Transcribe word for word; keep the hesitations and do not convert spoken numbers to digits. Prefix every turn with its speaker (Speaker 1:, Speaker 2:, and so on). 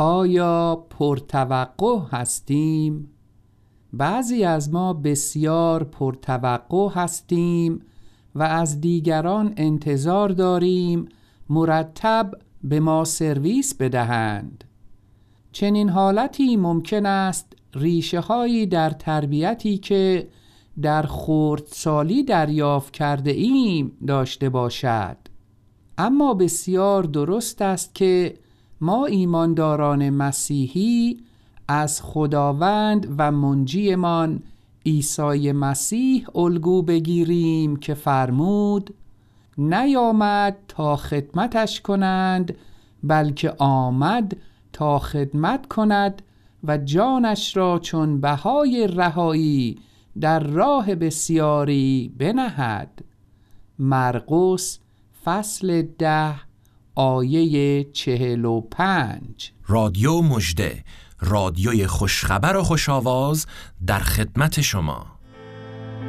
Speaker 1: آیا پرتوقع هستیم؟ بعضی از ما بسیار پرتوقع هستیم و از دیگران انتظار داریم مرتب به ما سرویس بدهند. چنین حالتی ممکن است ریشه هایی در تربیتی که در خردسالی دریافت کرده ایم داشته باشد. اما بسیار درست است که ما ایمانداران مسیحی از خداوند و منجیمان عیسی مسیح الگو بگیریم که فرمود: نیامد تا خدمتش کنند، بلکه آمد تا خدمت کند و جانش را چون بهای رهایی در راه بسیاری بنهد. مرقس فصل ده آیه چهل و پنج.
Speaker 2: رادیو مژده، رادیوی خوشخبر و خوش‌آواز در خدمت شما.